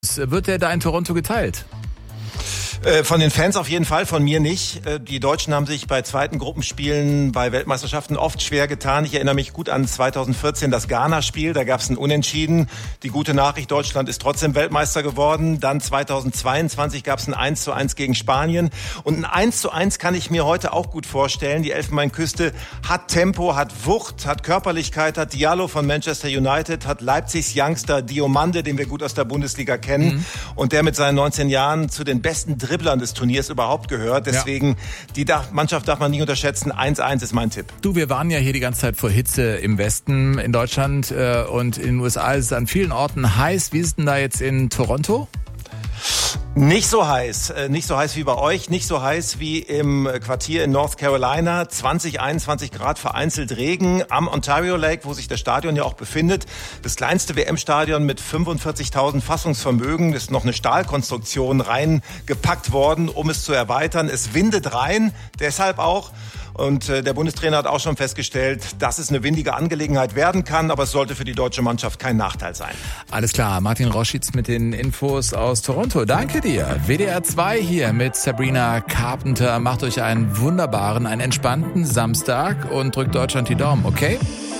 Wird der da in Toronto geteilt? Von den Fans auf jeden Fall, von mir nicht. Die Deutschen haben sich bei zweiten Gruppenspielen bei Weltmeisterschaften oft schwer getan. Ich erinnere mich gut an 2014 das Ghana-Spiel, da gab es ein Unentschieden. Die gute Nachricht, Deutschland ist trotzdem Weltmeister geworden. Dann 2022 gab es ein 1:1 gegen Spanien. Und ein 1:1 kann ich mir heute auch gut vorstellen. Die Elfenbeinküste hat Tempo, hat Wucht, hat Körperlichkeit, hat Diallo von Manchester United, hat Leipzigs Youngster Diomande, den wir gut aus der Bundesliga kennen. Und der mit seinen 19 Jahren zu den besten Dribblern des Turniers überhaupt gehört. Deswegen, die Mannschaft darf man nicht unterschätzen. 1:1 ist mein Tipp. Du, wir waren ja hier die ganze Zeit vor Hitze im Westen in Deutschland und in den USA ist es an vielen Orten heiß. Wie ist es denn da jetzt in Toronto? Nicht so heiß wie bei euch, nicht so heiß wie im Quartier in North Carolina. 20, 21 Grad, vereinzelt Regen am Ontario Lake, wo sich das Stadion ja auch befindet. Das kleinste WM-Stadion mit 45.000 Fassungsvermögen. Ist noch eine Stahlkonstruktion reingepackt worden, um es zu erweitern. Es windet rein, deshalb auch. Und der Bundestrainer hat auch schon festgestellt, dass es eine windige Angelegenheit werden kann, aber es sollte für die deutsche Mannschaft kein Nachteil sein. Alles klar, Martin Roschitz mit den Infos aus Toronto. Danke dir. WDR 2 hier mit Sabrina Carpenter. Macht euch einen entspannten Samstag und drückt Deutschland die Daumen, okay?